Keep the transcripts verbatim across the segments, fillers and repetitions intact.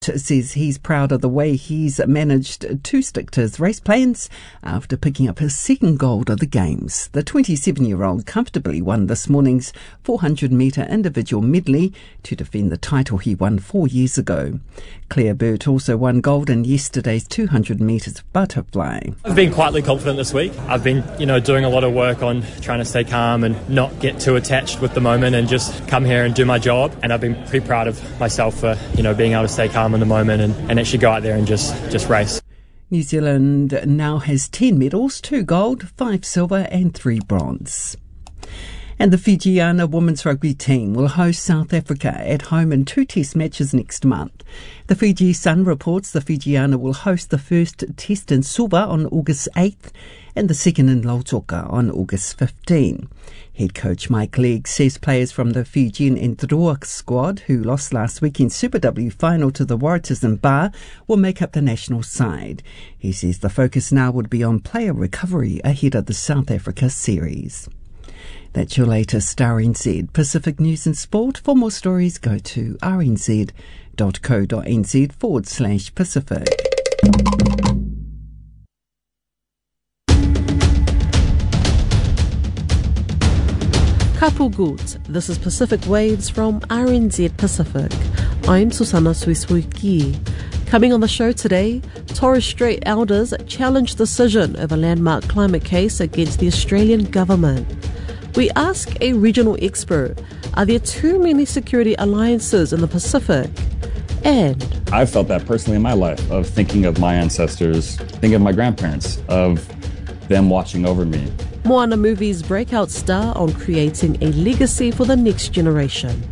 says he's proud of the way he's managed to stick to his race plans after picking up his second gold of the Games. The twenty-seven-year-old comfortably won this morning's four hundred metre individual medley to defend the title he won four years ago. Claire Burt also won gold in yesterday's two hundred metres butterfly. I've been quietly confident this week. I've been, you know, doing a lot of work on trying to stay calm and not get too attached with the moment and just come here and do my job. And I've been pretty proud of myself for, you know, being able to stay calm in the moment and, and actually go out there and just, just race. New Zealand now has ten medals, two gold, five silver and three bronze. And the Fijiana women's rugby team will host South Africa at home in two test matches next month. The Fiji Sun reports the Fijiana will host the first test in Suva on August eighth and the second in Lautoka on August fifteenth. Head coach Mike Legg says players from the Fijian Endroa squad, who lost last weekend's Super W final to the Waratahs in Ba, will make up the national side. He says the focus now would be on player recovery ahead of the South Africa series. That's your latest R N Z Pacific News and Sport. For more stories, go to rnz.co.nz forward slash Pacific. Kapugut, this is Pacific Waves from R N Z Pacific. I'm Susana Suisuiki. Coming on the show today, Torres Strait elders challenge decision of a landmark climate case against the Australian government. We ask a regional expert, are there too many security alliances in the Pacific? And I've felt that personally in my life, of thinking of my ancestors, thinking of my grandparents, of them watching over me. Moana Movie's breakout star on creating a legacy for the next generation.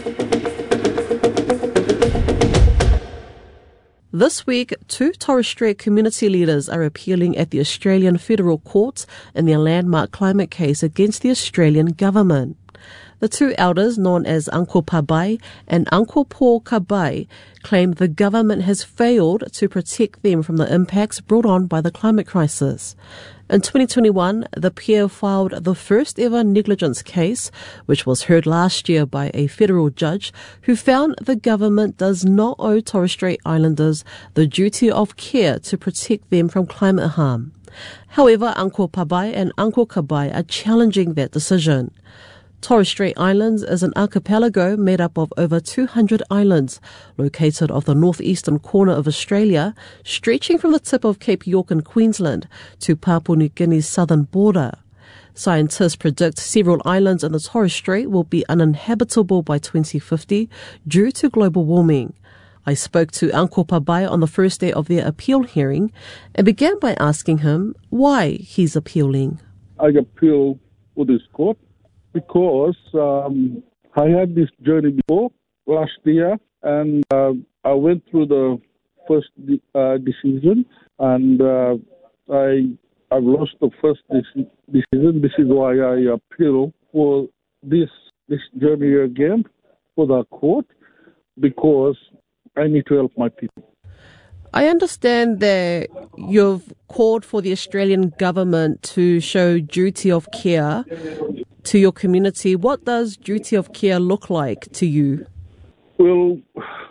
This week, two Torres Strait community leaders are appealing at the Australian Federal Court in their landmark climate case against the Australian government. The two elders, known as Uncle Pabai and Uncle Paul Kabai, claim the government has failed to protect them from the impacts brought on by the climate crisis. In twenty twenty-one, the pair filed the first ever negligence case, which was heard last year by a federal judge who found the government does not owe Torres Strait Islanders the duty of care to protect them from climate harm. However, Uncle Pabai and Uncle Kabai are challenging that decision. Torres Strait Islands is an archipelago made up of over two hundred islands, located off the northeastern corner of Australia, stretching from the tip of Cape York in Queensland to Papua New Guinea's southern border. Scientists predict several islands in the Torres Strait will be uninhabitable by twenty fifty due to global warming. I spoke to Uncle Pabai on the first day of their appeal hearing and began by asking him why he's appealing. I appeal for this court because um, I had this journey before last year, and uh, I went through the first de- uh, decision, and uh, I I've lost the first de- decision. This is why I appeal for this this journey again for the court, because I need to help my people. I understand that you've called for the Australian government to show duty of care to your community. What does duty of care look like to you? Well,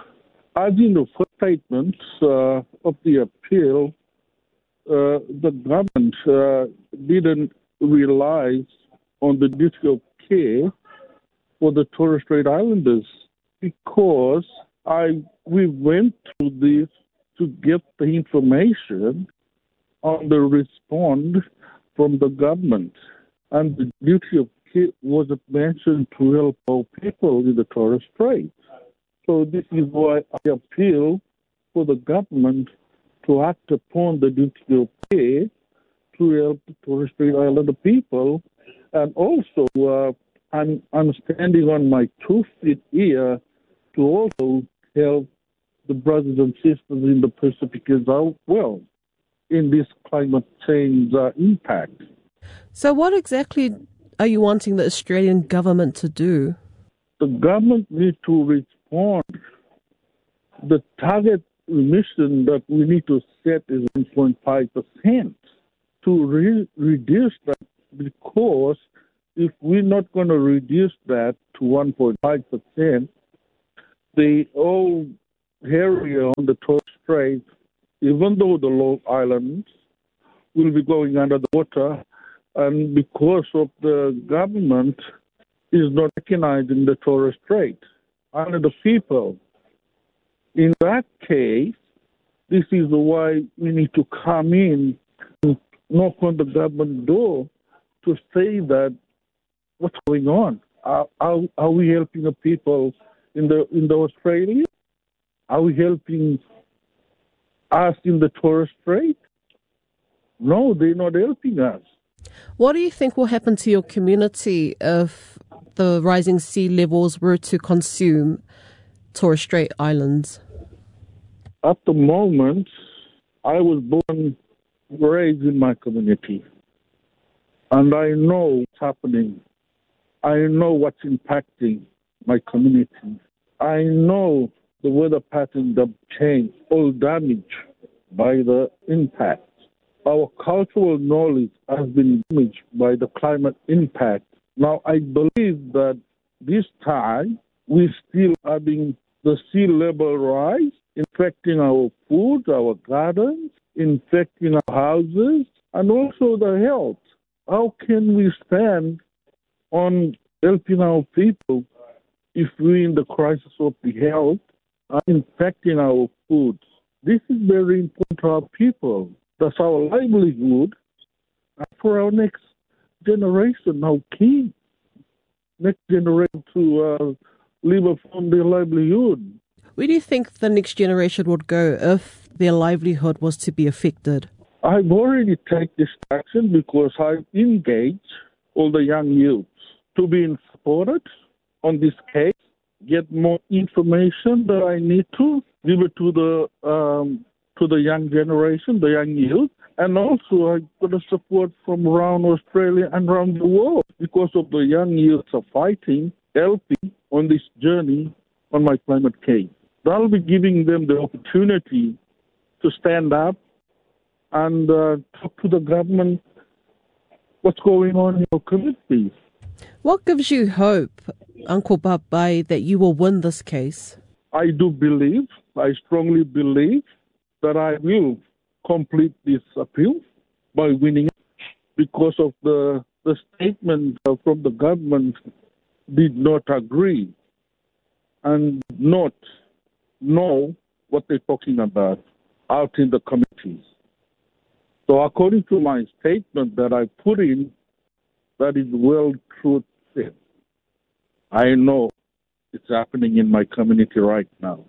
as in the first statement uh, of the appeal, uh, the government uh, didn't realize on the duty of care for the Torres Strait Islanders, because I we went through this to get the information on the response from the government. And the duty of care wasn't mentioned to help our people in the Torres Strait. So this is why I appeal for the government to act upon the duty of care to help the Torres Strait Islander people. And also, uh, I'm, I'm standing on my two feet here to also help the brothers and sisters in the Pacific as well in this climate change uh, impact. So what exactly are you wanting the Australian government to do? The government needs to respond. The target emission that we need to set is one point five percent to re- reduce that, because if we're not going to reduce that to one point five percent, the all area on the Torres Strait, even though the Long Islands will be going under the water, and because of the government is not recognizing the Torres Strait under the people. In that case, this is why we need to come in and knock on the government door to say that what's going on? Are, are, are we helping the people in the in the Australia? Are we helping us in the Torres Strait? No, they're not helping us. What do you think will happen to your community if the rising sea levels were to consume Torres Strait Islands? At the moment, I was born, raised in my community, and I know what's happening. I know what's impacting my community. I know the weather patterns that change, all damaged by the impact. Our cultural knowledge has been damaged by the climate impact. Now, I believe that this time we're still having the sea level rise, infecting our food, our gardens, infecting our houses, and also the health. How can we stand on helping our people if we're in the crisis of the health and infecting our food? This is very important to our people. That's our livelihood. And for our next generation, our kids, next generation to uh, live upon their livelihood. Where do you think the next generation would go if their livelihood was to be affected? I've already taken this action because I've engaged all the young youths to be supported on this case, get more information that I need to, give it to the um, to the young generation, the young youth, and also I got the support from around Australia and around the world because of the young youths are fighting, helping on this journey on my climate case. That'll be giving them the opportunity to stand up and uh, talk to the government what's going on in your communities. What gives you hope, Uncle Babai, that you will win this case? I do believe, I strongly believe that I will complete this appeal by winning it because of the, the statement from the government did not agree and not know what they're talking about out in the communities. So according to my statement that I put in, that is well truth said. I know it's happening in my community right now.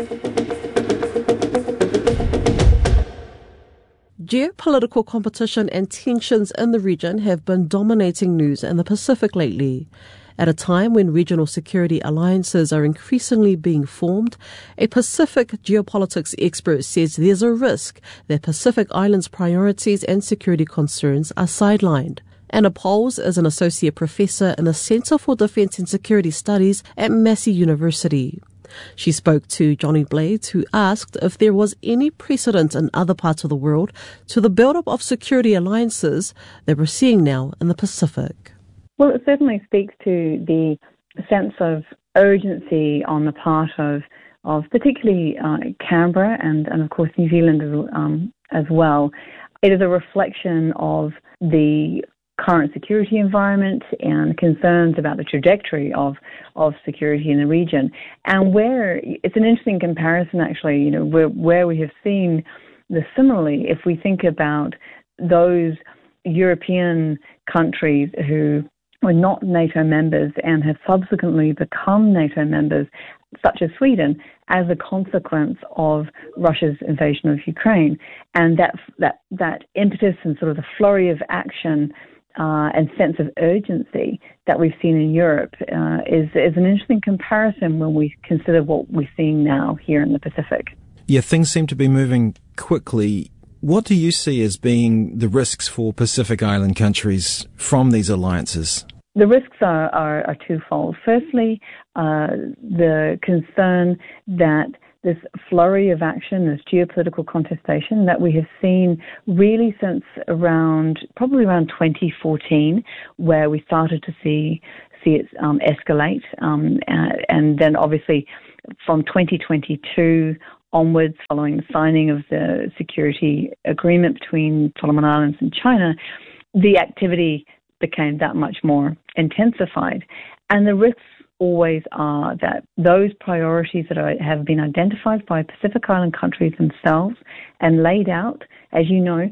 Geopolitical competition and tensions in the region have been dominating news in the Pacific lately. At a time when regional security alliances are increasingly being formed, a Pacific geopolitics expert says there's a risk that Pacific Islands' priorities and security concerns are sidelined. Anna Poles is an associate professor in the Centre for Defence and Security Studies at Massey University. She spoke to Johnny Blades, who asked if there was any precedent in other parts of the world to the build-up of security alliances that we're seeing now in the Pacific. Well, it certainly speaks to the sense of urgency on the part of, of particularly uh, Canberra and, and, of course, New Zealand um, as well. It is a reflection of the current security environment and concerns about the trajectory of, of security in the region. And where it's an interesting comparison, actually, you know, where, where we have seen this similarly, if we think about those European countries who were not NATO members and have subsequently become NATO members, such as Sweden, as a consequence of Russia's invasion of Ukraine. And that that that impetus and sort of the flurry of action uh, and sense of urgency that we've seen in Europe uh, is, is an interesting comparison when we consider what we're seeing now here in the Pacific. Yeah, things seem to be moving quickly. What do you see as being the risks for Pacific Island countries from these alliances? The risks are, are, are twofold. Firstly, uh, the concern that this flurry of action, this geopolitical contestation that we have seen really since around, probably around twenty fourteen, where we started to see see it um, escalate, um, and, and then obviously from twenty twenty-two onwards, following the signing of the security agreement between Solomon Islands and China, the activity became that much more intensified. And the risks always are that those priorities that are, have been identified by Pacific Island countries themselves and laid out, as you know,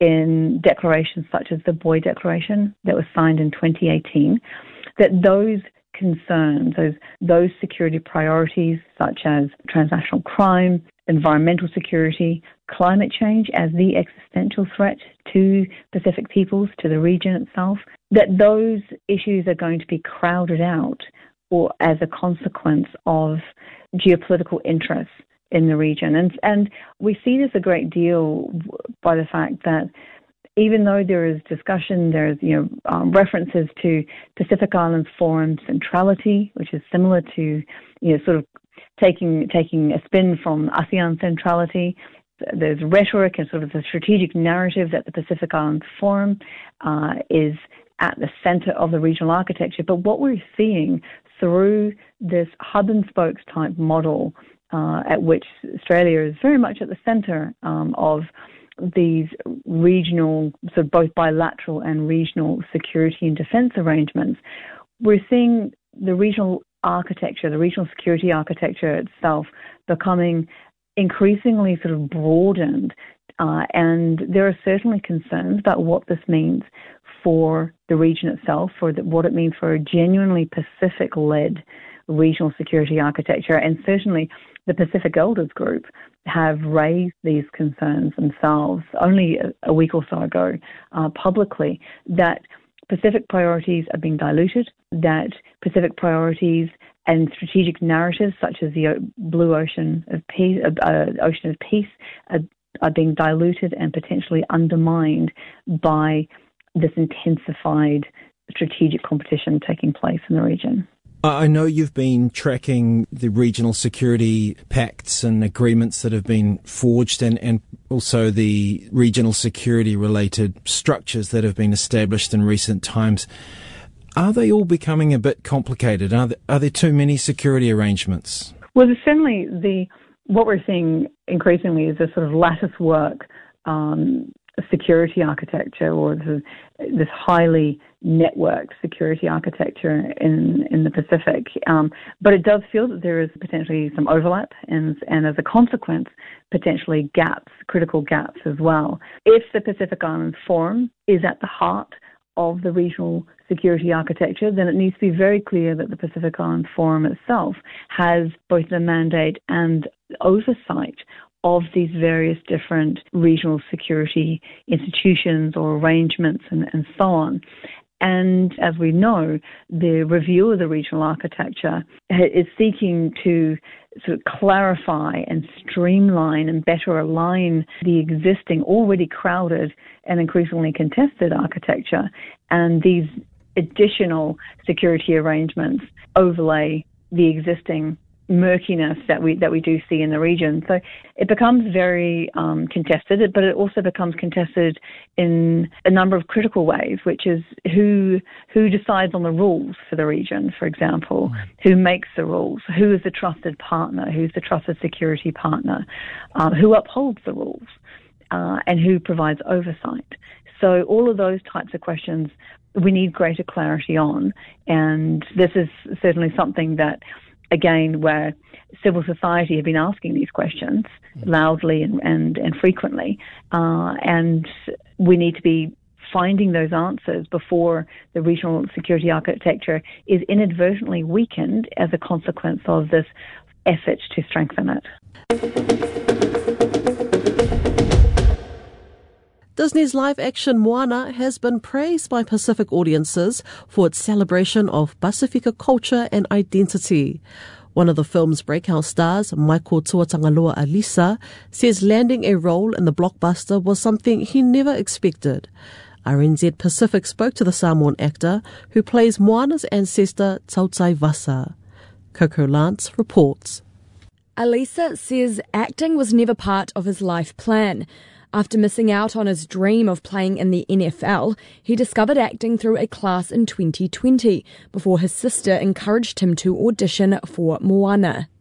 in declarations such as the Boy Declaration that was signed in twenty eighteen, that those concerns, those, those security priorities such as transnational crime, environmental security, climate change as the existential threat to Pacific peoples, to the region itself, that those issues are going to be crowded out or as a consequence of geopolitical interests in the region. And and we see this a great deal by the fact that even though there is discussion, there's you know um, references to Pacific Island Forum centrality, which is similar to you know sort of taking taking a spin from ASEAN centrality. There's rhetoric and sort of the strategic narrative that the Pacific Island Forum uh, is at the center of the regional architecture. But what we're seeing through this hub and spokes type model, uh, at which Australia is very much at the center um, of these regional, so both bilateral and regional security and defense arrangements, we're seeing the regional architecture, the regional security architecture itself becoming increasingly sort of broadened. Uh, and there are certainly concerns about what this means for the region itself, for the, what it means for a genuinely Pacific-led regional security architecture. And certainly the Pacific Elders Group have raised these concerns themselves only a, a week or so ago uh, publicly, that Pacific priorities are being diluted, that Pacific priorities and strategic narratives such as the Blue Ocean of Peace, uh, Ocean of Peace are, are being diluted and potentially undermined by this intensified strategic competition taking place in the region. I know you've been tracking the regional security pacts and agreements that have been forged and, and also the regional security related structures that have been established in recent times. Are they all becoming a bit complicated? Are there, are there too many security arrangements? Well, certainly the what we're seeing increasingly is this sort of lattice work um, security architecture, or the, this highly networked security architecture in, in the Pacific. Um, but it does feel that there is potentially some overlap and, and as a consequence, potentially gaps, critical gaps as well. If the Pacific Island Forum is at the heart of the regional security architecture, then it needs to be very clear that the Pacific Island Forum itself has both the mandate and oversight of these various different regional security institutions or arrangements and, and so on. And as we know, the review of the regional architecture is seeking to sort of clarify and streamline and better align the existing, already crowded and increasingly contested architecture, and these additional security arrangements overlay the existing murkiness that we that we do see in the region. So it becomes very um, contested, but it also becomes contested in a number of critical ways, which is who who decides on the rules for the region, for example, mm. who makes the rules, who is the trusted partner, who's the trusted security partner, uh, who upholds the rules, uh, and who provides oversight. So all of those types of questions we need greater clarity on, and this is certainly something that, again, where civil society have been asking these questions loudly and, and, and frequently, uh, and we need to be finding those answers before the regional security architecture is inadvertently weakened as a consequence of this effort to strengthen it. Disney's live-action Moana has been praised by Pacific audiences for its celebration of Pasifika culture and identity. One of the film's breakout stars, Michael Tuatangaloa Alisa, says landing a role in the blockbuster was something he never expected. R N Z Pacific spoke to the Samoan actor who plays Moana's ancestor Tautai Vasa. Coco Lance reports. Alisa says acting was never part of his life plan. After missing out on his dream of playing in the N F L, he discovered acting through a class in twenty twenty before his sister encouraged him to audition for Moana.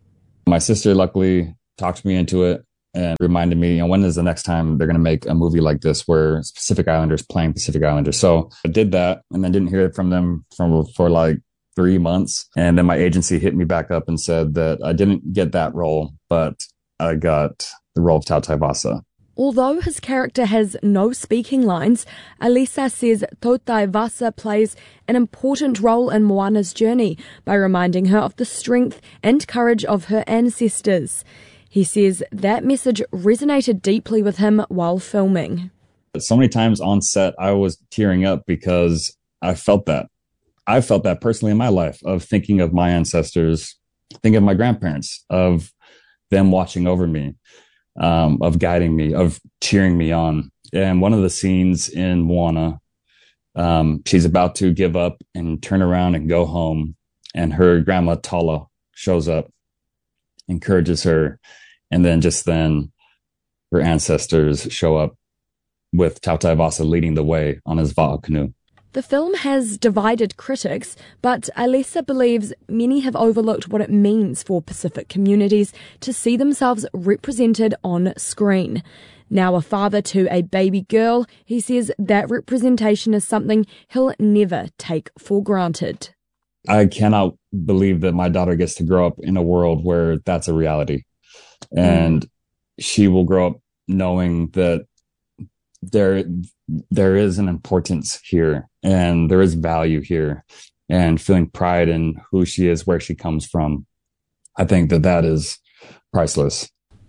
My sister luckily talked me into it and reminded me, you know, when is the next time they're going to make a movie like this where Pacific Islanders playing Pacific Islanders? So I did that and then didn't hear from them from, for like three months. And then my agency hit me back up and said that I didn't get that role, but I got the role of Tautai Vasa. Although his character has no speaking lines, Alisa says Tautai Vasa plays an important role in Moana's journey by reminding her of the strength and courage of her ancestors. He says that message resonated deeply with him while filming. So many times on set, I was tearing up because I felt that. I felt that personally in my life, of thinking of my ancestors, thinking of my grandparents, of them watching over me, um, of guiding me, of cheering me on. And one of the scenes in Moana, um, she's about to give up and turn around and go home. And her grandma Tala shows up, encourages her. And then just then her ancestors show up with Tautai Vasa leading the way on his va'a canoe. The film has divided critics, but Alisa believes many have overlooked what it means for Pacific communities to see themselves represented on screen. Now a father to a baby girl, he says that representation is something he'll never take for granted. I cannot believe that my daughter gets to grow up in a world where that's a reality. And mm. she will grow up knowing that there there is an importance here and there is value here, and feeling pride in who she is, where she comes from. I think that that is priceless.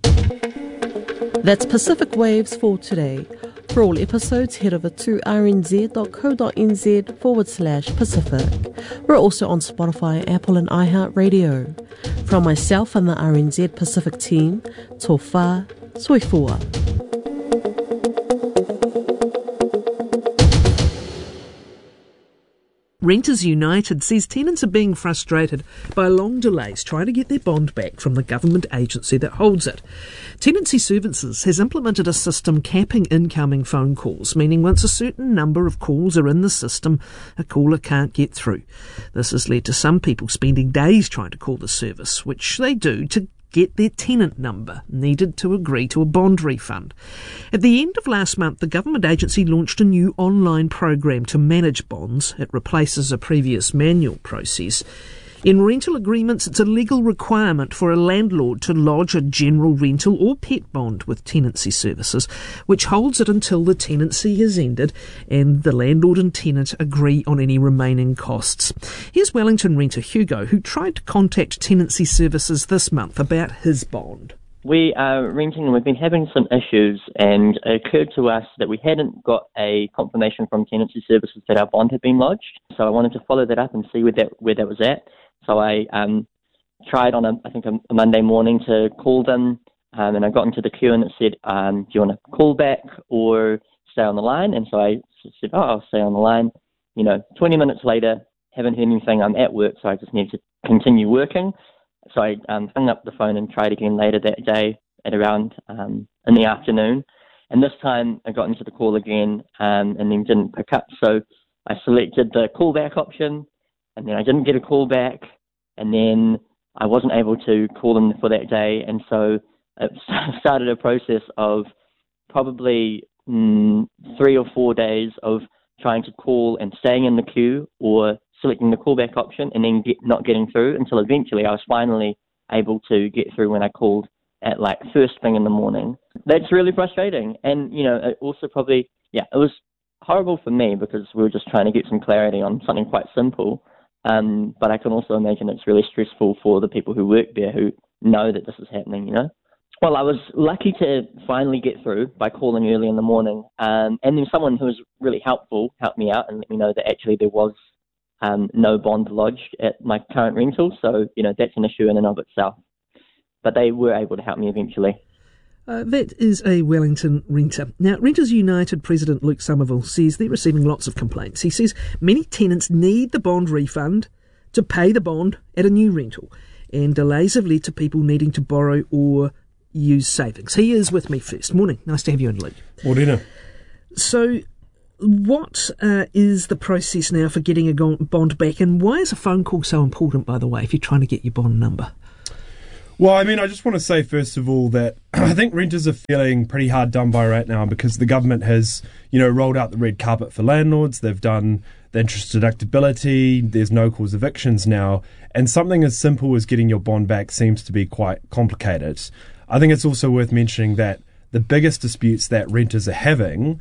That's Pacific Waves for today. For all episodes, head over to rnz.co.nz forward slash Pacific. We're also on Spotify, Apple and iHeartRadio. From myself and the R N Z Pacific team, tō whā, soifua. Renters United says tenants are being frustrated by long delays trying to get their bond back from the government agency that holds it. Tenancy Services has implemented a system capping incoming phone calls, meaning once a certain number of calls are in the system, a caller can't get through. This has led to some people spending days trying to call the service, which they do to get their tenant number needed to agree to a bond refund. At the end of last month, the government agency launched a new online program to manage bonds. It replaces a previous manual process. In rental agreements, it's a legal requirement for a landlord to lodge a general rental or pet bond with Tenancy Services, which holds it until the tenancy has ended and the landlord and tenant agree on any remaining costs. Here's Wellington renter Hugo, who tried to contact Tenancy Services this month about his bond. We are renting and we've been having some issues, and it occurred to us that we hadn't got a confirmation from Tenancy Services that our bond had been lodged. So I wanted to follow that up and see where that where that was at. So I um, tried on, a, I think, a, a Monday morning to call them, um, and I got into the queue and it said, um, do you want to call back or stay on the line? And so I said, oh, I'll stay on the line. You know, twenty minutes later, haven't heard anything. I'm at work, so I just need to continue working. So I um, hung up the phone and tried again later that day at around um, in the afternoon. And this time I got into the call again um, and then didn't pick up. So I selected the callback option, and then I didn't get a call back, and then I wasn't able to call them for that day. And so it started a process of probably mm, three or four days of trying to call and staying in the queue, or selecting the callback option and then get, not getting through, until eventually I was finally able to get through when I called at like first thing in the morning. That's really frustrating. And, you know, it also probably, yeah, it was horrible for me because we were just trying to get some clarity on something quite simple. Um, but I can also imagine it's really stressful for the people who work there who know that this is happening, you know. Well, I was lucky to finally get through by calling early in the morning. Um, and then someone who was really helpful helped me out and let me know that actually there was um, no bond lodged at my current rental. So, you know, that's an issue in and of itself. But they were able to help me eventually. Uh, that is a Wellington renter. Now, Renters United President Luke Somerville says they're receiving lots of complaints. He says many tenants need the bond refund to pay the bond at a new rental, and delays have led to people needing to borrow or use savings. He is with me first. Morning. Nice to have you in, Luke. Morena. So, what uh, is the process now for getting a bond back, and why is a phone call so important, by the way, if you're trying to get your bond number? Well, I mean, I just want to say, first of all, that I think renters are feeling pretty hard done by right now because the government has, you know, rolled out the red carpet for landlords. They've done the interest deductibility. There's no-cause evictions now. And something as simple as getting your bond back seems to be quite complicated. I think it's also worth mentioning that the biggest disputes that renters are having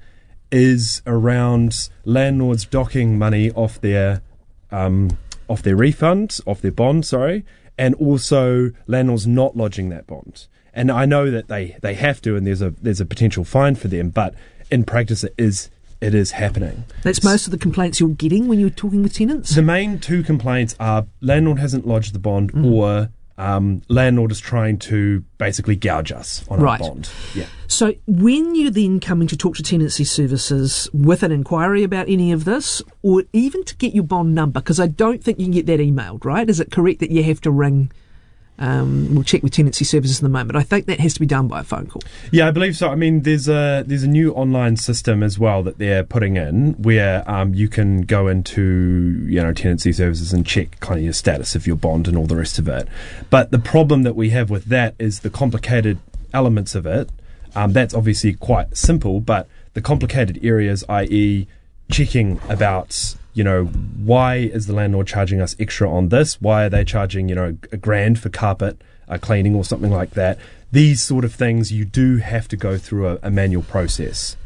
is around landlords docking money off their um, off their refund, off their bond, sorry, and also landlords not lodging that bond. And I know that they, they have to, and there's a there's a potential fine for them, but in practice it is it is happening. That's most of the complaints you're getting when you're talking with tenants? The main two complaints are landlord hasn't lodged the bond mm. or um, landlord is trying to basically gouge us on right. our bond. Yeah. So when you're then coming to talk to tenancy services with an inquiry about any of this, or even to get your bond number, because I don't think you can get that emailed, right? Is it correct that you have to ring? Um, we'll check with tenancy services in a moment. I think that has to be done by a phone call. Yeah, I believe so. I mean, there's a there's a new online system as well that they're putting in where um, you can go into, you know, tenancy services and check kind of your status of your bond and all the rest of it. But the problem that we have with that is the complicated elements of it. Um, that's obviously quite simple, but the complicated areas, that is checking about, you know, why is the landlord charging us extra on this? Why are they charging, you know, a grand for carpet uh, cleaning or something like that? These sort of things, you do have to go through a, a manual process.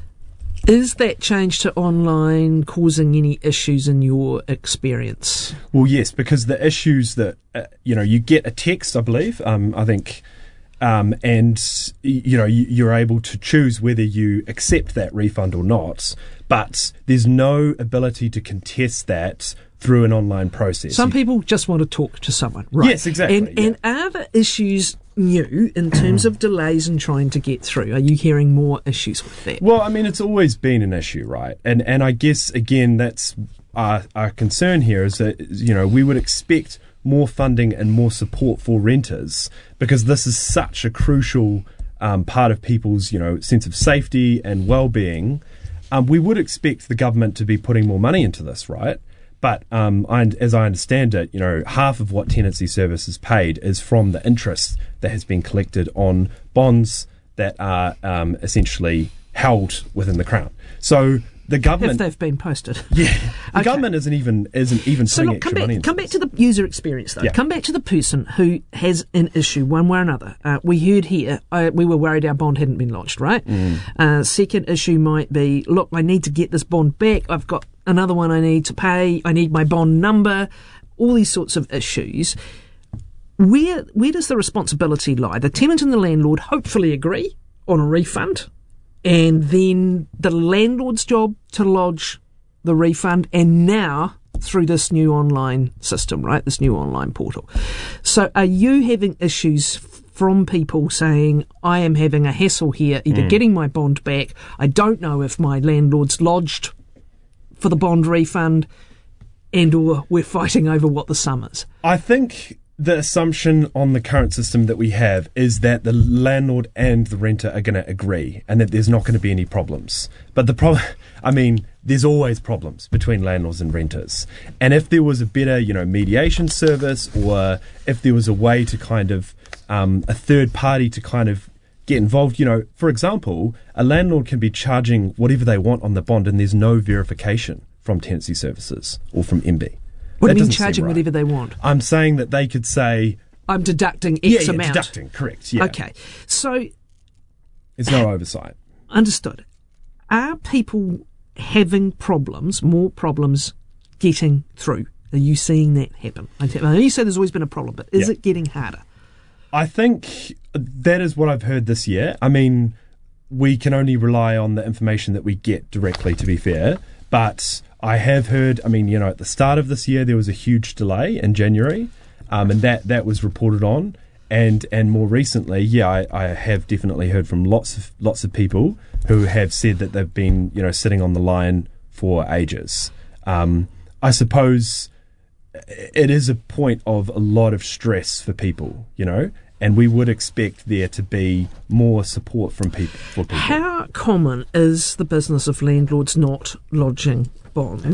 Is that change to online causing any issues in your experience? Well, yes, because the issues that, uh, you know, you get a text, I believe, um, I think, um, and, you know, you, you're able to choose whether you accept that refund or not. But there's no ability to contest that through an online process. Some people just want to talk to someone, right? Yes, exactly. And, yeah. and are the issues new in terms of delays in trying to get through? Are you hearing more issues with that? Well, I mean, it's always been an issue, right? And and I guess, again, that's our, our concern here is that, you know, we would expect more funding and more support for renters because this is such a crucial um, part of people's, you know, sense of safety and well-being. Um, we would expect the government to be putting more money into this, right? But um, I, as I understand it, you know, half of what tenancy services paid is from the interest that has been collected on bonds that are um, essentially held within the Crown. So the government, if they've been posted, yeah, the okay. government isn't even isn't even so putting look, extra come back, money into come this. back to the user experience, though. Yeah. Come back to the person who has an issue, one way or another. Uh, we heard here uh, we were worried our bond hadn't been lodged, right? Mm. Uh, second issue might be, look, I need to get this bond back. I've got another one I need to pay. I need my bond number. All these sorts of issues. Where where does the responsibility lie? The tenant and the landlord hopefully agree on a refund, and then the landlord's job to lodge the refund, and now through this new online system, right, this new online portal. So are you having issues f- from people saying, I am having a hassle here, either mm. getting my bond back, I don't know if my landlord's lodged for the bond refund, and or we're fighting over what the sum is? I think the assumption on the current system that we have is that the landlord and the renter are going to agree and that there's not going to be any problems. But the problem, I mean, there's always problems between landlords and renters. And if there was a better, you know, mediation service, or if there was a way to kind of, um, a third party to kind of get involved, you know, for example, a landlord can be charging whatever they want on the bond and there's no verification from tenancy services or from M B. What That do you mean doesn't seem charging right. whatever they want? I'm saying that they could say, I'm deducting X yeah, yeah, amount. deducting, correct, yeah. Okay. So, there's no oversight. understood. Are people having problems, more problems, getting through? Are you seeing that happen? I know you say there's always been a problem, but is Yeah. it getting harder? I think that is what I've heard this year. I mean, we can only rely on the information that we get directly, to be fair. But I have heard, I mean, you know, at the start of this year, there was a huge delay in January, um, and that, that was reported on. And and more recently, yeah, I, I have definitely heard from lots of lots of people who have said that they've been, you know, sitting on the line for ages. Um, I suppose it is a point of a lot of stress for people, you know, and we would expect there to be more support from people for people. How common is the business of landlords not lodging bonds?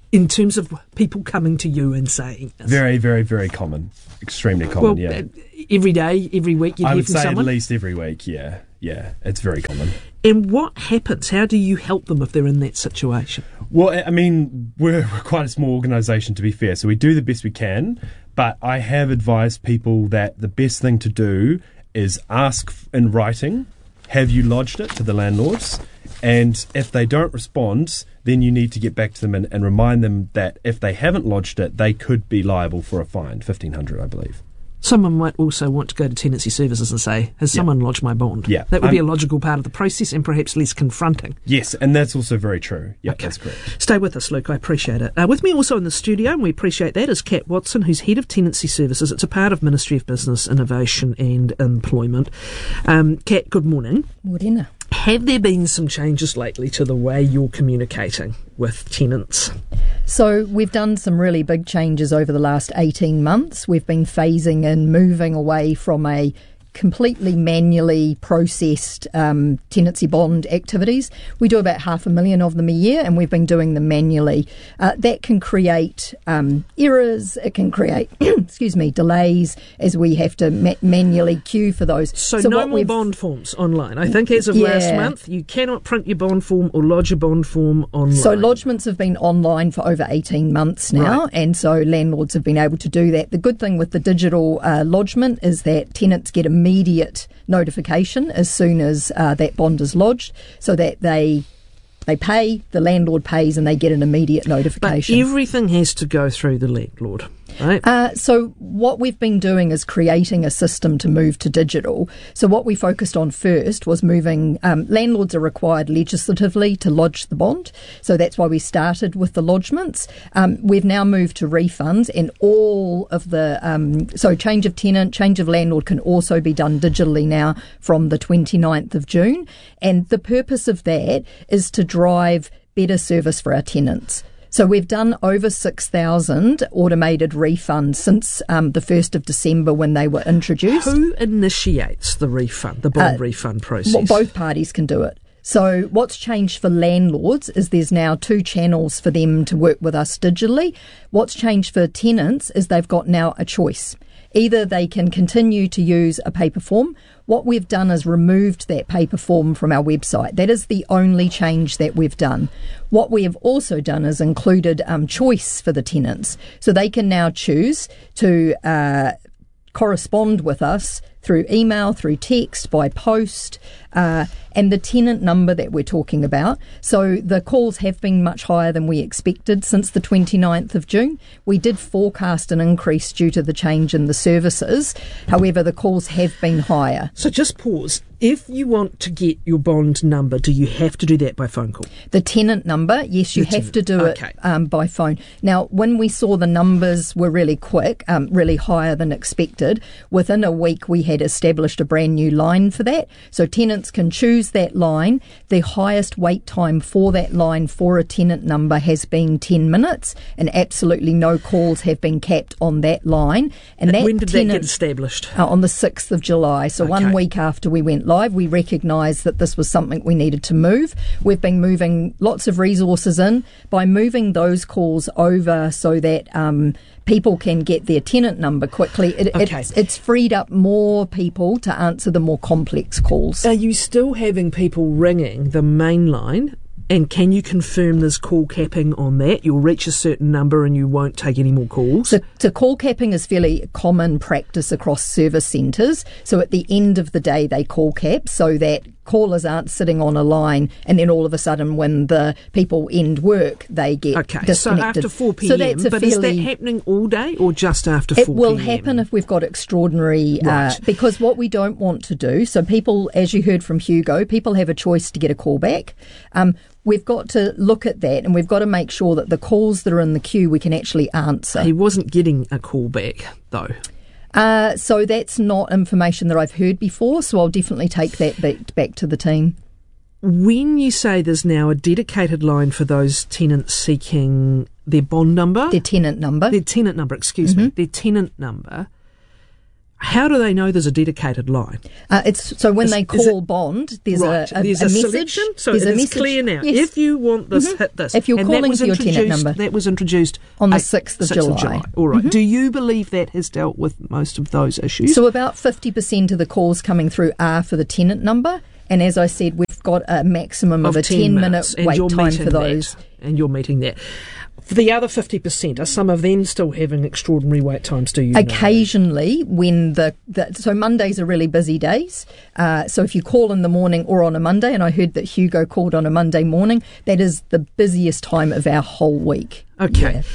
in terms of people coming to you and saying this? Very, very, very common. Extremely common, well, yeah. Uh, every day, every week you I hear would from say someone? at least every week, yeah. Yeah, it's very common. And what happens? How do you help them if they're in that situation? Well, I mean, we're, we're quite a small organisation, to be fair, so we do the best we can, but I have advised people that the best thing to do is ask in writing, have you lodged it to the landlords? And if they don't respond, then you need to get back to them and, and remind them that if they haven't lodged it, they could be liable for a fine, fifteen hundred dollars, I believe. Someone might also want to go to Tenancy Services and say, has Yeah. someone lodged my bond? Yeah. That would be a Um, logical part of the process and perhaps less confronting. Yes, and that's also very true. Yeah, Okay. that's correct. Stay with us, Luke. I appreciate it. Uh, with me also in the studio, and we appreciate that, is Kat Watson, who's Head of Tenancy Services. It's a part of Ministry of Business, Innovation and Employment. Um, Kat, good morning. Morena. Have there been some changes lately to the way you're communicating with tenants? So we've done some really big changes over the last eighteen months. We've been phasing in, moving away from a completely manually processed um, tenancy bond activities. We do about half a million of them a year, and we've been doing them manually. Uh, that can create um, errors. It can create, excuse me, delays as we have to ma- manually queue for those. So, So no what more we've- bond forms online. I think as of Yeah. last month, you cannot print your bond form or lodge a bond form online. So lodgements have been online for over eighteen months now, Right. and so landlords have been able to do that. The good thing with the digital uh, lodgement is that tenants get immediate notification as soon as uh, that bond is lodged, so that they they pay, the landlord pays, and they get an immediate But notification. everything has to go through the landlord, right? Uh, so what we've been doing is creating a system to move to digital. So what we focused on first was moving, um, landlords are required legislatively to lodge the bond. So that's why we started with the lodgements. Um, we've now moved to refunds, and all of the, um, so change of tenant, change of landlord can also be done digitally now from the twenty-ninth of June. And the purpose of that is to drive better service for our tenants. So we've done over six thousand automated refunds since um, the first of December when they were introduced. Who initiates the refund, the bond Uh, refund process? Well, both parties can do it. So what's changed for landlords is there's now two channels for them to work with us digitally. What's changed for tenants is they've got now a choice. Either they can continue to use a paper form. What we've done is removed that paper form from our website. That is the only change that we've done. What we have also done is included um, choice for the tenants. So they can now choose to uh, correspond with us through email, through text, by post, uh, and the tenant number that we're talking about. So the calls have been much higher than we expected since the twenty-ninth of June. We did forecast an increase due to the change in the services. However, the calls have been higher. So just pause. If you want to get your bond number, do you have to do that by phone call? The tenant number, yes, you The have to tenant, do okay. it um, by phone. Now, when we saw the numbers were really quick, um, really higher than expected, within a week we had established a brand new line for that. So tenants can choose that line. The highest wait time for that line for a tenant number has been ten minutes, and absolutely no calls have been capped on that line. And that when did tenant, that get established? Uh, on the sixth of July. So Okay. one week after we went live, we recognised that this was something we needed to move. We've been moving lots of resources in. By moving those calls over so that um, people can get their tenant number quickly, it, Okay. it's, it's freed up more people to answer the more complex calls. Are you still having people ringing the main line? And can you confirm there's call capping on that? You'll reach a certain number and you won't take any more calls? So, so call capping is fairly common practice across service centres. So at the end of the day, they call cap so that callers aren't sitting on a line and then all of a sudden when the people end work, they get Okay, so disconnected. after four p.m. So that's a but fairly, is that happening all day or just after it four p.m? will happen if we've got extraordinary, uh, Right. because what we don't want to do, so people, as you heard from Hugo, people have a choice to get a call back. Um, we've got to look at that and we've got to make sure that the calls that are in the queue we can actually answer. He wasn't getting a call back, though. Uh, so that's not information that I've heard before, so I'll definitely take that back, back to the team. When you say there's now a dedicated line for those tenants seeking their bond number, Their tenant number. their tenant number, excuse Mm-hmm. me, their tenant number, How do they know there's a dedicated line? Uh, it's so when Is- they is call it- bond, there's right. a, a, there's a, a, message. selection, so there's it a is message. clear now. Yes. If you want this, Mhm. hit this. If you're And that calling was for your tenant introduced- number. that was introduced On the eight- sixth of sixth July. All right. Mhm. Do you believe that has dealt with most of those issues? So about fifty percent of the calls coming through are for the tenant number. And as I said, we've got a maximum of, of a ten minute and wait you're time meeting for those. That, and you're meeting that. For the other fifty percent, are some of them still having extraordinary wait times, do you know? Occasionally, when the, the so Mondays are really busy days. Uh, so if you call in the morning or on a Monday, and I heard that Hugo called on a Monday morning, that is the busiest time of our whole week. Okay. Yeah.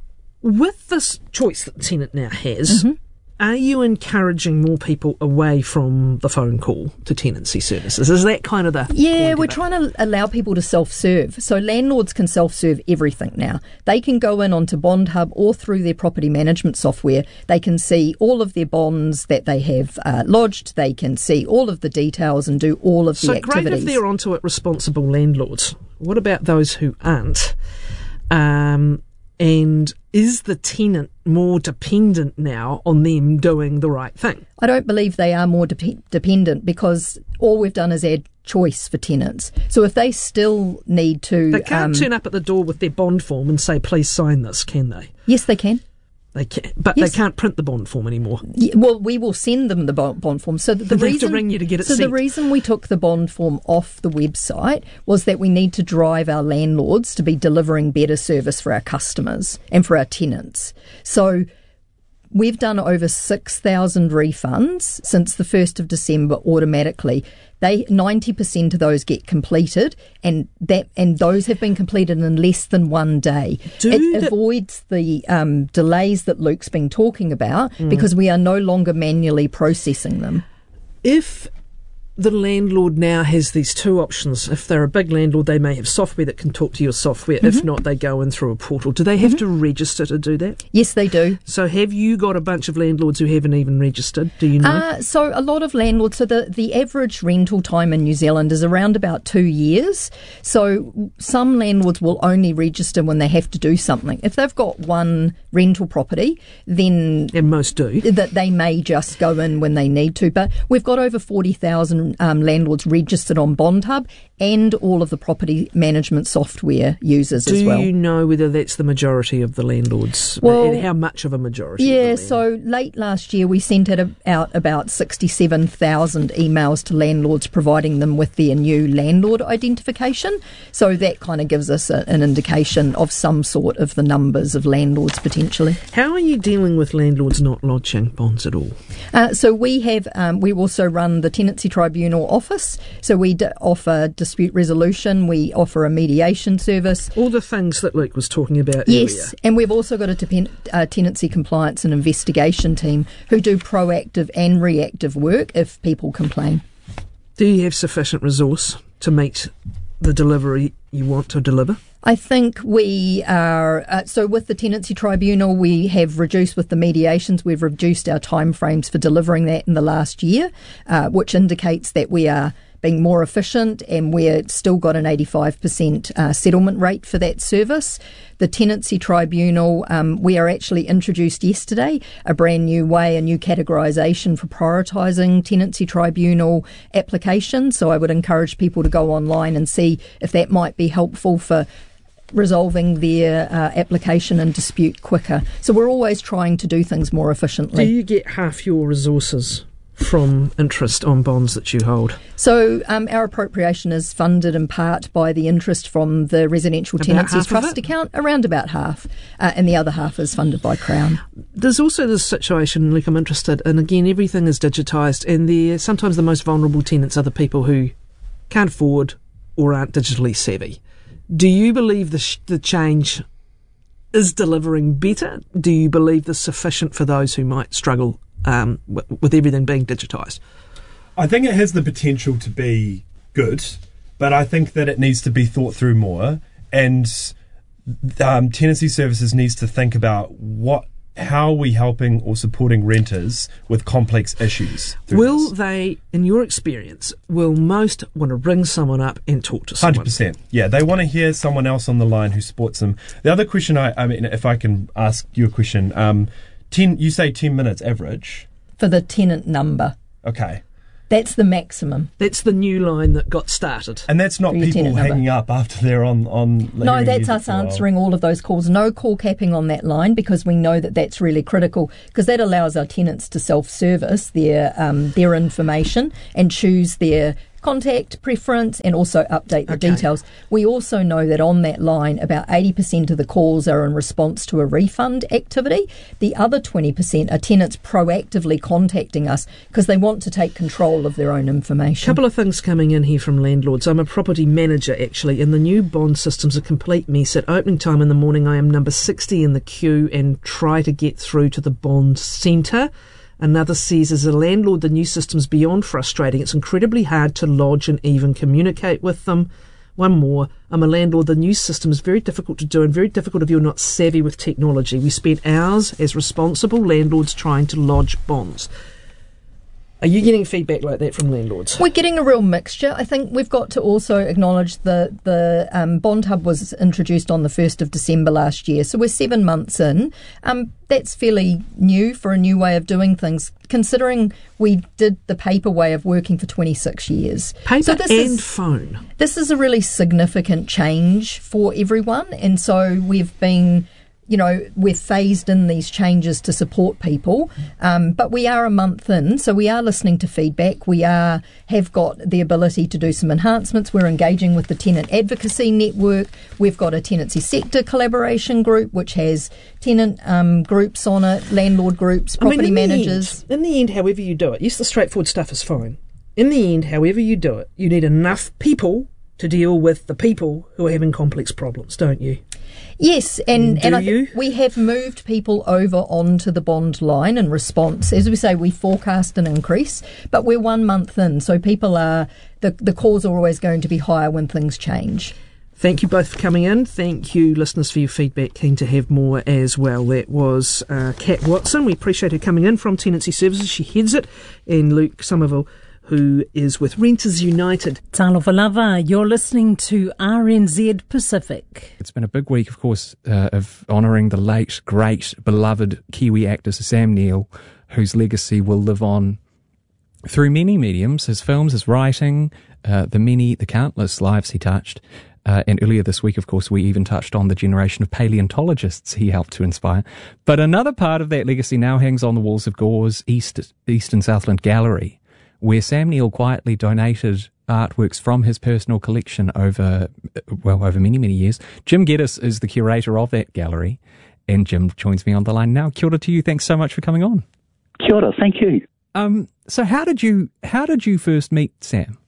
With this choice that the tenant now has, Mm-hmm. are you encouraging more people away from the phone call to tenancy services? Is that kind of the Yeah, point we're of it? trying to allow people to self-serve. So landlords can self-serve everything now. They can go in onto Bond Hub or through their property management software. They can see all of their bonds that they have uh, lodged. They can see all of the details and do all of So the great activities. if they're onto it responsible landlords. What about those who aren't? Um, and is the tenant more dependent now on them doing the right thing? I don't believe they are more dep- dependent because all we've done is add choice for tenants. So if they still need to... They can't um, turn up at the door with their bond form and say, please sign this, can they? Yes, they can. They can, but Yes. they can't print the bond form anymore. Yeah, well, we will send them the bo- bond form. So the, the They have to reason, ring you to get it so the sent. reason we took the bond form off the website was that we need to drive our landlords to be delivering better service for our customers and for our tenants. So we've done over six thousand refunds since the first of December automatically. They ninety percent of those get completed, and that and those have been completed in less than one day. Do it the- avoids the um, delays that Luke's been talking about Mm. because we are no longer manually processing them. If the landlord now has these two options, if they're a big landlord, they may have software that can talk to your software. If not, they go in through a portal. Do they have to register to do that? Yes, they do. So have you got a bunch of landlords who haven't even registered? Do you know? Uh, so a lot of landlords, so the, the average rental time in New Zealand is around about two years. So some landlords will only register when they have to do something. If they've got one rental property, then... And most do. That they may just go in when they need to. But we've got over forty thousand um, landlords registered on Bond Hub and all of the property management software users Do as well. you know whether that's the majority of the landlords? Well, and how much of a majority? Yeah, of the so late last year we sent out, out about sixty-seven thousand emails to landlords providing them with their new landlord identification. So that kind of gives us a, an indication of some sort of the numbers of landlords potentially. How are you dealing with landlords not lodging bonds at all? Uh, so we have, um, we also run the Tenancy Tribunal office. So we d- offer dispute resolution, we offer a mediation service. All the things that Luke was talking about Yes, earlier. and we've also got a depend- uh, tenancy compliance and investigation team who do proactive and reactive work if people complain. Do you have sufficient resource to meet the delivery you want to deliver? I think we are, uh, so with the Tenancy Tribunal, we have reduced with the mediations, we've reduced our timeframes for delivering that in the last year, uh, which indicates that we are being more efficient and we're still got an eighty-five percent uh, settlement rate for that service. The Tenancy Tribunal, um, we are actually introduced yesterday a brand new way, a new categorisation for prioritising Tenancy Tribunal applications. So I would encourage people to go online and see if that might be helpful for resolving their uh, application and dispute quicker. So we're always trying to do things more efficiently. Do you get half your resources from interest on bonds that you hold? So um, our appropriation is funded in part by the interest from the Residential About Tenancies half of Trust it? account, around about half, uh, and the other half is funded by Crown. There's also this situation, Luke, I'm interested, and again, everything is digitised, and the sometimes the most vulnerable tenants are the people who can't afford or aren't digitally savvy. Do you believe the, sh- the change is delivering better? Do you believe there's sufficient for those who might struggle um, w- with everything being digitised? I think it has the potential to be good, but I think that it needs to be thought through more, and um, tenancy services needs to think about what, how are we helping or supporting renters with complex issues. through Will this. they, in your experience, will most want to ring someone up and talk to one someone? hundred percent. Yeah, they want to hear someone else on the line who supports them. The other question, I, I mean, if I can ask you a question, um, ten, you say ten minutes average. for the tenant number. Okay. That's the maximum. That's the new line that got started. And that's not people hanging number. up after they're on... on no, that's us answering all of those calls. No call capping on that line because we know that that's really critical because that allows our tenants to self-service their um, their information and choose their contact preference and also update the okay. details. We also know that on that line, about eighty percent of the calls are in response to a refund activity. The other twenty percent are tenants proactively contacting us because they want to take control of their own information. A couple of things coming in here from landlords. I'm a property manager, actually, and the new bond system's a complete mess. At opening time in the morning, I am number sixty in the queue and try to get through to the bond centre. Another says, as a landlord, the new system's beyond frustrating. It's incredibly hard to lodge and even communicate with them. One more, I'm a landlord. The new system is very difficult to do and very difficult if you're not savvy with technology. We spent hours as responsible landlords trying to lodge bonds. Are you getting feedback like that from landlords? We're getting a real mixture. I think we've got to also acknowledge the the um, Bond Hub was introduced on the first of December last year, so we're seven months in. Um, that's fairly new for a new way of doing things, considering we did the paper way of working for twenty-six years. Paper so this and is, phone. This is a really significant change for everyone, and so we've been... You know, we've phased in these changes to support people, um, but we are a month in, so we are listening to feedback. We are have got the ability to do some enhancements. We're engaging with the Tenant Advocacy Network. We've got a tenancy sector collaboration group, which has tenant um, groups on it, landlord groups, property I mean, in managers. The end, in the end, however you do it, yes, the straightforward stuff is fine. In the end, however you do it, you need enough people to deal with the people who are having complex problems, don't you? Yes, and, Do and I you? think we have moved people over onto the bond line in response. As we say, we forecast an increase, but we're one month in, so people are, the, the calls are always going to be higher when things change. Thank you both for coming in. Thank you, listeners, for your feedback. Keen to have more as well. That was uh, Kat Watson. We appreciate her coming in from Tenancy Services. She heads it. And Luke Somerville, who is with Renters United. Talofa lava, you're listening to R N Z Pacific. It's been a big week, of course, uh, of honouring the late, great, beloved Kiwi actor Sam Neill, whose legacy will live on through many mediums, his films, his writing, uh, the many, the countless lives he touched. Uh, and earlier this week, of course, we even touched on the generation of paleontologists he helped to inspire. But another part of that legacy now hangs on the walls of Gore's East, East and Southland Gallery, where Sam Neill quietly donated artworks from his personal collection over, well, over many, many years. Jim Geddes is the curator of that gallery, and Jim joins me on the line now. Kia ora to you. Thanks so much for coming on. Kia ora. Thank you. Um, so how did you, how did you first meet Sam?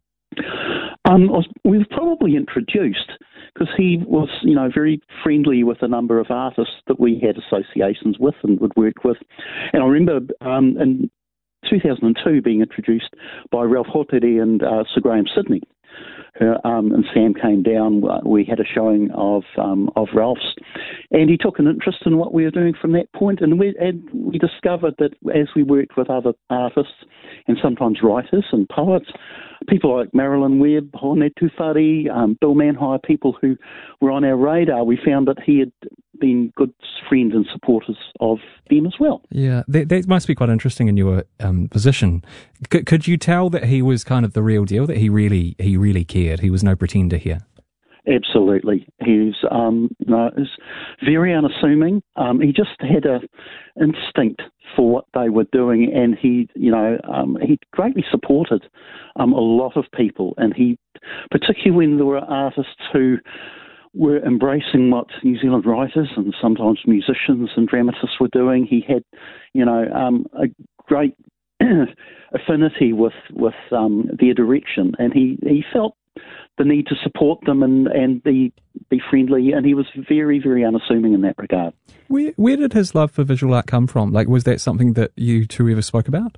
Um, I was, we were probably introduced because he was, you know, very friendly with a number of artists that we had associations with and would work with. And I remember um, in two thousand two being introduced by Ralph Hoteri and uh, Sir Graham Sidney. Uh, um, and Sam came down. We had a showing of um, of Ralph's, and he took an interest in what we were doing from that point. And we and we discovered that as we worked with other artists and sometimes writers and poets, people like Marilyn Webb, Hone Tufari, um, Bill Manhire, people who were on our radar, we found that he had been good friends and supporters of them as well. Yeah, that, that must be quite interesting in your um, position. C- could you tell that he was kind of the real deal, that he really he really cared? He was no pretender here? Absolutely. He's um, you know, he's very unassuming. Um, he just had a instinct for what they were doing, and he, you know, um, he greatly supported um, a lot of people. And he, particularly when there were artists who were embracing what New Zealand writers and sometimes musicians and dramatists were doing, he had, you know, um, a great affinity with with um, their direction, and he, he felt the need to support them and, and be be friendly, and he was very, very unassuming in that regard. Where where did his love for visual art come from? Like, was that something that you two ever spoke about?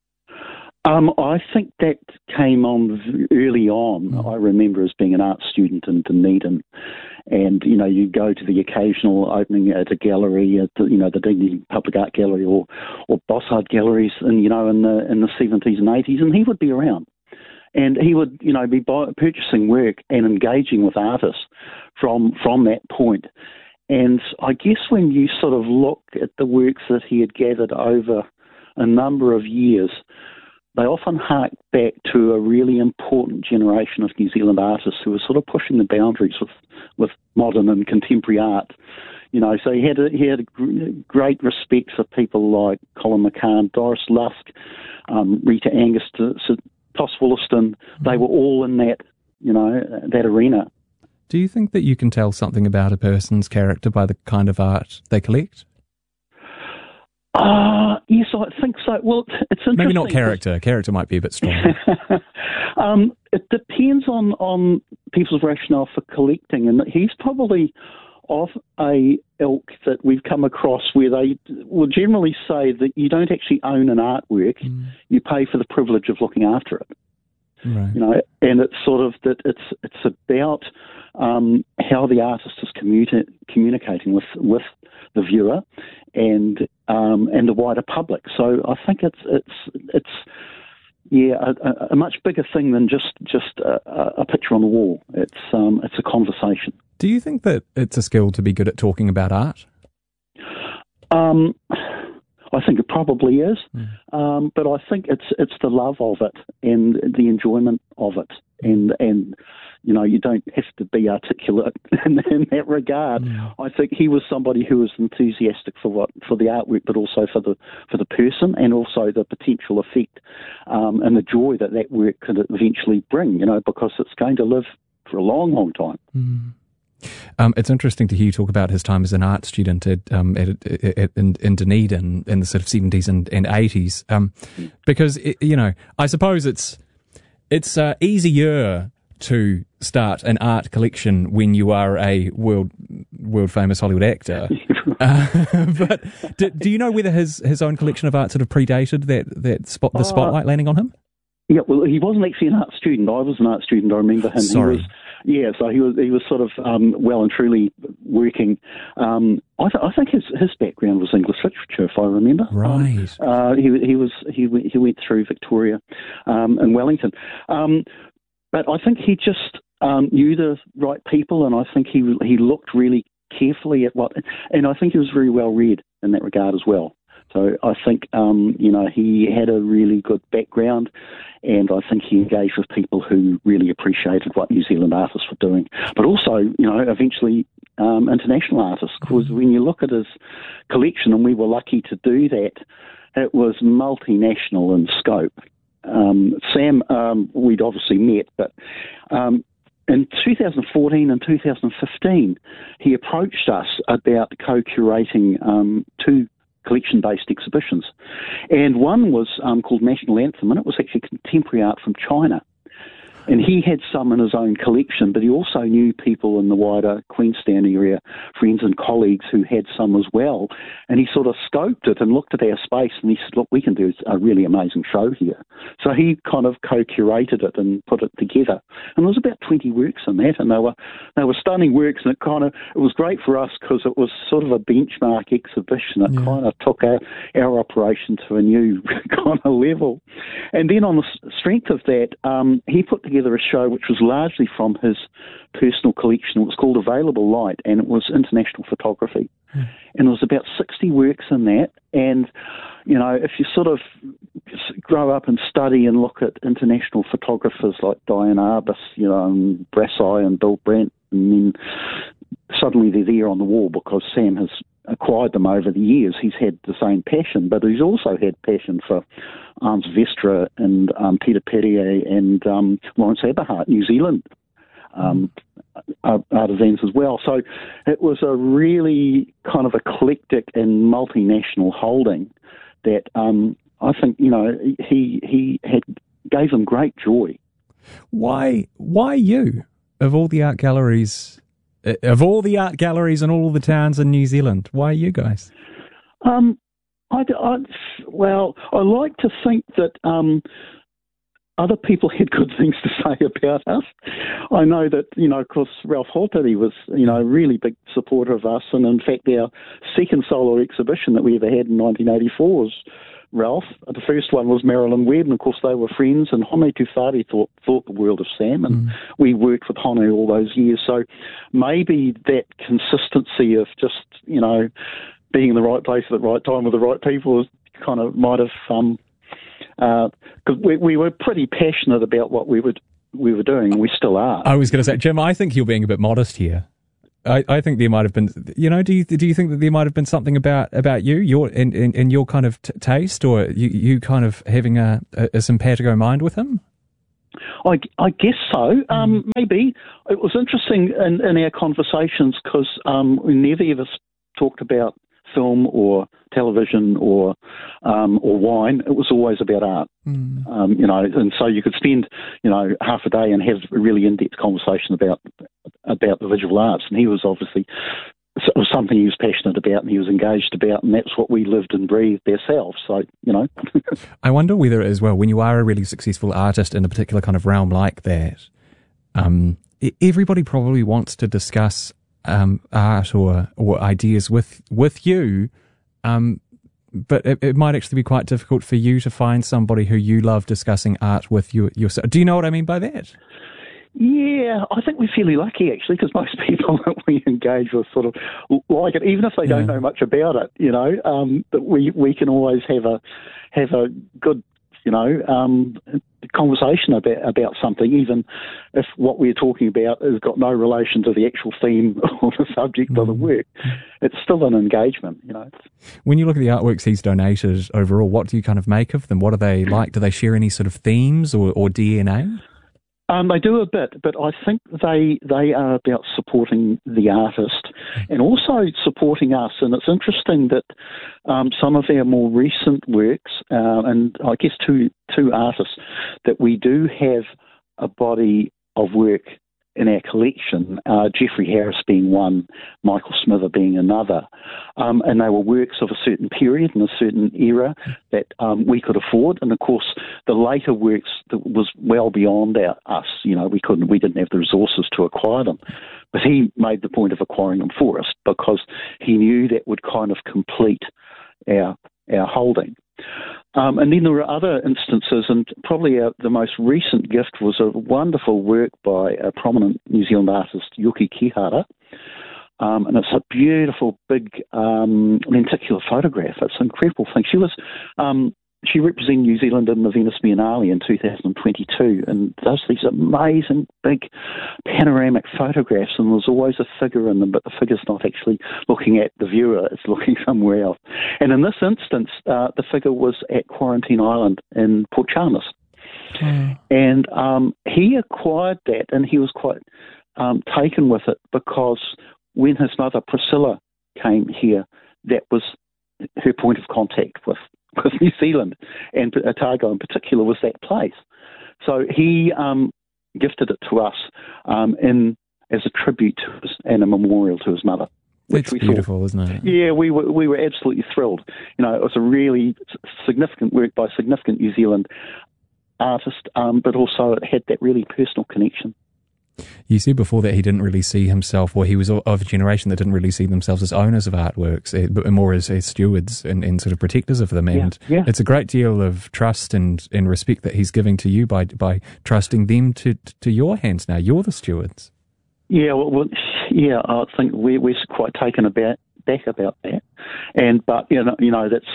Um, I think that came on early on. Mm. I remember as being an art student in Dunedin, and you know, you go to the occasional opening at a gallery, at the, you know, the Dignity Public Art Gallery or or Bossard galleries, and you know, in the in the seventies and eighties, and he would be around. And he would, you know, be buy, purchasing work and engaging with artists from from that point. And I guess when you sort of look at the works that he had gathered over a number of years, they often hark back to a really important generation of New Zealand artists who were sort of pushing the boundaries with, with modern and contemporary art. You know, so he had a, he had a great respect for people like Colin McCann, Doris Lusk, um, Rita Angus, Tos Wollaston. They were all in that, you know, that arena. Do you think that you can tell something about a person's character by the kind of art they collect? Uh, yes, I think so. Well, it's interesting. Maybe not character. Character might be a bit strong. um, it depends on, on people's rationale for collecting, and he's probably of a ilk that we've come across where they will generally say that you don't actually own an artwork, mm. you pay for the privilege of looking after it. Right. You know, and it's sort of that it's it's about um, how the artist is communi- communicating with with the viewer and um, and the wider public. So I think it's it's it's yeah a, a much bigger thing than just just a, a picture on the wall. It's um, it's a conversation. Do you think that it's a skill to be good at talking about art? Um. I think it probably is, mm. um, but I think it's it's the love of it and the enjoyment of it, and and you know you don't have to be articulate in, in that regard. Mm. I think he was somebody who was enthusiastic for what for the artwork, but also for the for the person, and also the potential effect um, and the joy that that work could eventually bring. You know, because it's going to live for a long, long time. Mm. Um, it's interesting to hear you talk about his time as an art student at, um, at, at, in, in Dunedin in the sort of seventies and, and eighties, um, because, it, you know, I suppose it's it's uh, easier to start an art collection when you are a world world famous Hollywood actor. uh, but do, do you know whether his, his own collection of art sort of predated that, that spot, the spotlight uh, landing on him? Yeah, well, he wasn't actually an art student. I was an art student. I remember him. Sorry. He was, yeah, so he was he was sort of um, well and truly working. Um, I, th- I think his his background was English literature, if I remember. Right. Um, uh, he he was he he went through Victoria um, and Wellington, um, but I think he just um, knew the right people, and I think he he looked really carefully at what, and I think he was very well read in that regard as well. So I think, um, you know, he had a really good background, and I think he engaged with people who really appreciated what New Zealand artists were doing. But also, you know, eventually um, international artists, because when you look at his collection, and we were lucky to do that, it was multinational in scope. Um, Sam, um, we'd obviously met, but um, in two thousand fourteen and two thousand fifteen, he approached us about co-curating um, two collection-based exhibitions. And one was um, called National Anthem, and it was actually contemporary art from China. And he had some in his own collection, but he also knew people in the wider Queenstown area, friends and colleagues who had some as well. And he sort of scoped it and looked at our space, and he said, look, we can do a really amazing show here. So he kind of co-curated it and put it together. And there was about twenty works in that, and they were they were stunning works, and it kind of, it was great for us because it was sort of a benchmark exhibition. It yeah. kind of took our, our operation to a new kind of level. And then on the strength of that, um, he put together together a show which was largely from his personal collection. It was called Available Light, and it was international photography. Mm. And there was about sixty works in that. And, you know, if you sort of grow up and study and look at international photographers like Diane Arbus, you know, and Brassai and Bill Brandt, and then suddenly they're there on the wall because Sam has acquired them over the years. He's had the same passion, but he's also had passion for Arns Vestra and um, Peter Perrier and um, Lawrence Eberhardt, New Zealand um, artisans as well. So it was a really kind of eclectic and multinational holding that um, I think, you know, he he had gave him great joy. Why? Why you? Of all the art galleries, of all the art galleries in all the towns in New Zealand, why you guys? Um, I, I, well, I like to think that um, other people had good things to say about us. I know that, you know, of course, Ralph Holtity was, you know, a really big supporter of us, and in fact, our second solo exhibition that we ever had in nineteen eighty-four was Ralph. The first one was Marilyn Webb, and of course they were friends, and Hone Tufari thought, thought the world of Sam, and mm. we worked with Hone all those years. So maybe that consistency of just, you know, being in the right place at the right time with the right people is kind of might have, um, uh, cause we, we were pretty passionate about what we were we were doing, and we still are. I was going to say, Jim, I think you're being a bit modest here. I, I think there might have been, you know, do you do you think that there might have been something about, about you, your in, in, in your kind of t- taste, or you, you kind of having a, a, a simpatico mind with him? I, I guess so. Um, maybe it was interesting in, in our conversations because um, we never ever talked about film or television or um, or wine. It was always about art, mm. um, you know. And so you could spend, you know, half a day and have a really in-depth conversation about about the visual arts. And he was obviously it was something he was passionate about and he was engaged about, and that's what we lived and breathed ourselves. So, you know. I wonder whether as well, when you are a really successful artist in a particular kind of realm like that, um, everybody probably wants to discuss um, art or or ideas with with you, um, but it, it might actually be quite difficult for you to find somebody who you love discussing art with you yourself. Do you know what I mean by that? Yeah, I think we're fairly lucky actually, because most people that we engage with sort of like it, even if they yeah. don't know much about it. You know, um, that we we can always have a have a good, you know, um, conversation about about something, even if what we're talking about has got no relation to the actual theme or the subject mm. of the work. It's still an engagement, you know. When you look at the artworks he's donated overall, what do you kind of make of them? What are they like? Do they share any sort of themes or, or D N A? Um, they do a bit, but I think they they are about supporting the artist and also supporting us. And it's interesting that um, some of our more recent works, uh, and I guess two two artists, that we do have a body of work in our collection, uh, Geoffrey Harris being one, Michael Smither being another. Um, and they were works of a certain period and a certain era that um, we could afford. And of course, the later works that was well beyond our, us. You know, we couldn't, we didn't have the resources to acquire them. But he made the point of acquiring them for us because he knew that would kind of complete our our holding. Um, and then there were other instances, and probably our, the most recent gift was a wonderful work by a prominent New Zealand artist, Yuki Kihara. Um, and it's a beautiful, big um, lenticular photograph. It's an incredible thing. She was um, she represented New Zealand in the Venice Biennale in two thousand twenty-two and does these amazing, big panoramic photographs, and there's always a figure in them, but the figure's not actually looking at the viewer, it's looking somewhere else. And in this instance, uh, the figure was at Quarantine Island in Port Chalmers. Mm. And um, he acquired that, and he was quite um, taken with it because when his mother Priscilla came here, that was her point of contact with, with New Zealand, and Otago in particular was that place. So he um, gifted it to us um, in as a tribute to his, and a memorial to his mother. Which That's we beautiful, thought, isn't it? Yeah, we were we were absolutely thrilled. You know, it was a really significant work by a significant New Zealand artist, um, but also it had that really personal connection. You said before that he didn't really see himself, or he was of a generation that didn't really see themselves as owners of artworks, but more as, as stewards and, and sort of protectors of them. And yeah, yeah. it's a great deal of trust and, and respect that he's giving to you by by trusting them to to your hands now. You're the stewards. Yeah, well, well yeah, I think we're, we're quite taken about, back about that. And but you know, you know, that's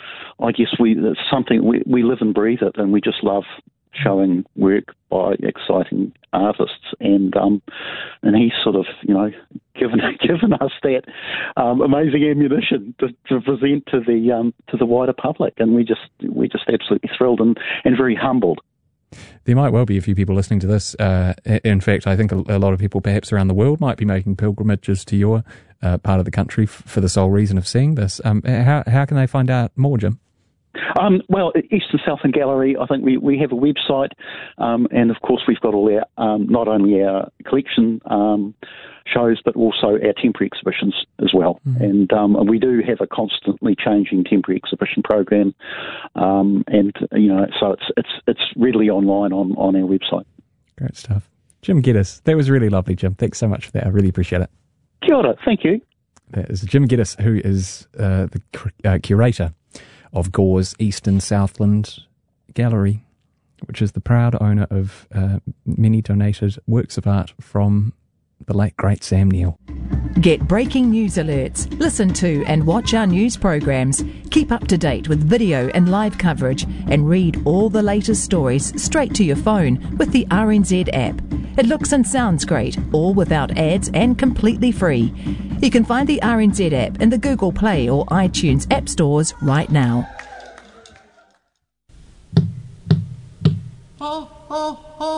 I guess we that's something we we live and breathe it, and we just love showing work by exciting artists, and um, and he's sort of you know given given us that um, amazing ammunition to, to present to the um, to the wider public, and we just we just absolutely thrilled and, and very humbled. There might well be a few people listening to this. Uh, in fact, I think a, a lot of people perhaps around the world might be making pilgrimages to your uh, part of the country f- for the sole reason of seeing this. Um, how how can they find out more, Jim? Um, well, East and Southern Gallery, I think we, we have a website, um, and of course we've got all our, um, not only our collection um, shows, but also our temporary exhibitions as well. Mm-hmm. And um, we do have a constantly changing temporary exhibition program, um, and you know, so it's it's it's readily online on, on our website. Great stuff. Jim Geddes, that was really lovely, Jim. Thanks so much for that. I really appreciate it. Kia ora, thank you. That is Jim Geddes, who is uh, the uh, curator of Gore's Eastern Southland Gallery, which is the proud owner of uh, many donated works of art from the late, great Sam Neill. Get breaking news alerts, listen to and watch our news programs, keep up to date with video and live coverage, and read all the latest stories straight to your phone with the R N Z app. It looks and sounds great, all without ads and completely free. You can find the R N Z app in the Google Play or iTunes app stores right now. Oh, oh, oh.